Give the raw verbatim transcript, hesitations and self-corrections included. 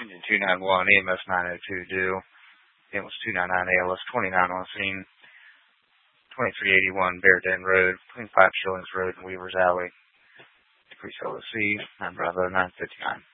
Engine two nine one, E M S nine oh two due. Ambulance two nine nine, A L S twenty-nine on scene. twenty-three eighty-one Bear Den Road, between Five Shillings Road and Weaver's Alley. Decrease L O C, nine Bravo nine fifty-nine.